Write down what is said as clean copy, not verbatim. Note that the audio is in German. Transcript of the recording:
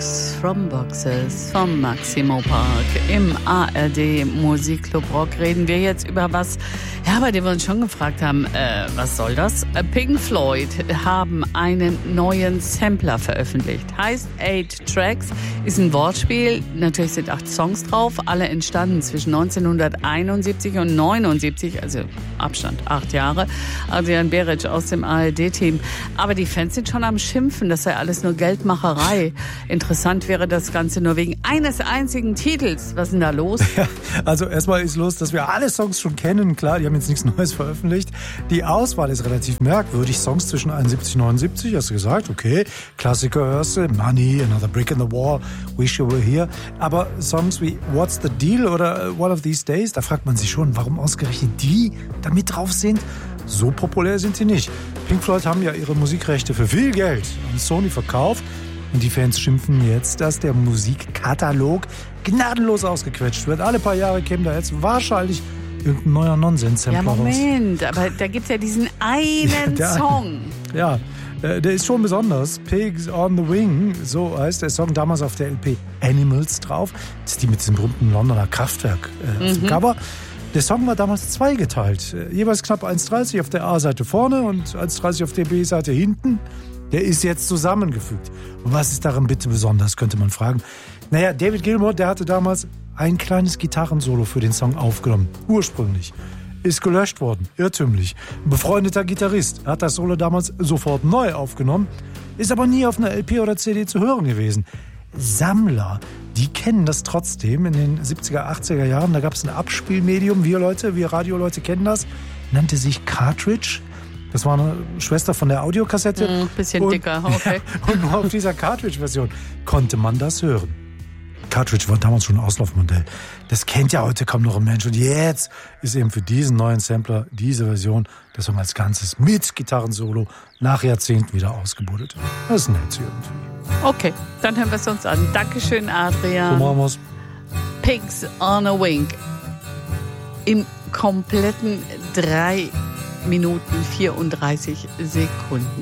Books from Boxes vom Maximo Park. Im ARD Musikclub Rock reden wir jetzt über was, ja, bei dem wir uns schon gefragt haben, was soll das? Pink Floyd haben einen neuen Sampler veröffentlicht. Heißt 8 Tracks, ist ein Wortspiel. Natürlich sind 8 Songs drauf, alle entstanden zwischen 1971 und 79, also Abstand 8 Jahre. Adrian Beric aus dem ARD-Team. Aber die Fans sind schon am Schimpfen, das sei alles nur Geldmacherei. Interessant wäre das Ganze nur wegen eines einzigen Titels. Was ist denn da los? Ja, also erstmal ist los, dass wir alle Songs schon kennen. Klar, die haben jetzt nichts Neues veröffentlicht. Die Auswahl ist relativ merkwürdig. Songs zwischen 71 und 79, hast du gesagt, okay. Klassiker hörst du, Money, Another Brick in the Wall, Wish You Were Here. Aber Songs wie What's the Deal oder One of These Days, da fragt man sich schon, warum ausgerechnet die da mit drauf sind. So populär sind sie nicht. Pink Floyd haben ja ihre Musikrechte für viel Geld an Sony verkauft. Und die Fans schimpfen jetzt, dass der Musikkatalog gnadenlos ausgequetscht wird. Alle paar Jahre käme da jetzt wahrscheinlich irgendein neuer Nonsens-Sampler raus. Ja, Moment, aber da gibt's ja diesen einen Song. Ja, der ist schon besonders. Pigs on the Wing, so heißt der Song, damals auf der LP Animals drauf. Das ist die mit diesem berühmten Londoner Kraftwerk auf dem Cover. Der Song war damals zweigeteilt. Jeweils knapp 1,30 auf der A-Seite vorne und 1,30 auf der B-Seite hinten. Der ist jetzt zusammengefügt. Und was ist daran bitte besonders, könnte man fragen. Naja, David Gilmour, der hatte damals ein kleines Gitarrensolo für den Song aufgenommen. Ursprünglich. Ist gelöscht worden. Irrtümlich. Ein befreundeter Gitarrist hat das Solo damals sofort neu aufgenommen. Ist aber nie auf einer LP oder CD zu hören gewesen. Sammler, die kennen das trotzdem in den 70er, 80er Jahren. Da gab es ein Abspielmedium, wir Radioleute kennen das, nannte sich Cartridge. Das war eine Schwester von der Audiokassette. Bisschen dicker, okay. Ja, und nur auf dieser Cartridge-Version konnte man das hören. Cartridge war damals schon ein Auslaufmodell. Das kennt ja heute kaum noch ein Mensch. Und jetzt ist eben für diesen neuen Sampler, diese Version, der Song als Ganzes mit Gitarrensolo nach Jahrzehnten wieder ausgebuddelt. Das ist nett irgendwie. Okay, dann hören wir es uns an. Dankeschön, Adrian. So machen wir's. Pigs on a Wing. Im kompletten 3 Minuten 34 Sekunden.